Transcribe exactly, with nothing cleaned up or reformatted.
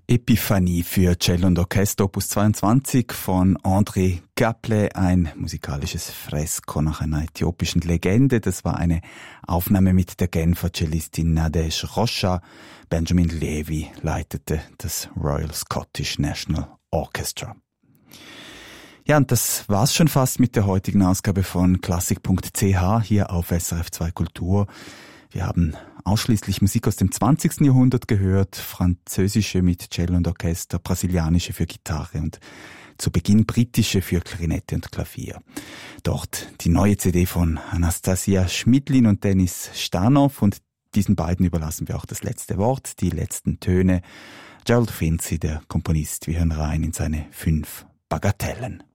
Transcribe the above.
Epiphanie für Cello und Orchester Opus zweiundzwanzig von André Gaple, ein musikalisches Fresko nach einer äthiopischen Legende. Das war eine Aufnahme mit der Genfer Cellistin Nadege Rocha. Benjamin Levy leitete das Royal Scottish National Orchestra. Ja, und das war's schon fast mit der heutigen Ausgabe von klassik punkt c h hier auf S R F zwei Kultur. Wir haben ausschließlich Musik aus dem zwanzigsten Jahrhundert gehört, französische mit Cello und Orchester, brasilianische für Gitarre und zu Beginn britische für Klarinette und Klavier. Dort die neue C D von Anastasia Schmidlin und Dennis Stanow, und diesen beiden überlassen wir auch das letzte Wort, die letzten Töne. Gerald Finzi, der Komponist, wir hören rein in seine fünf Bagatellen.